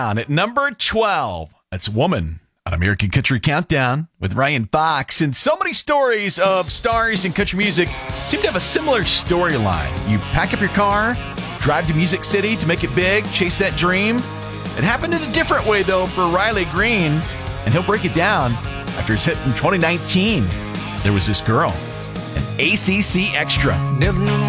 down at number 12. That's Woman on American Country Countdown with Ryan Fox. And so many stories of stars in country music seem to have a similar storyline. You pack up your car, drive to Music City to make it big, chase that dream. It happened in a different way, though, for Riley Green, and he'll break it down after his hit in 2019. There Was This Girl, an ACC Extra. Never knew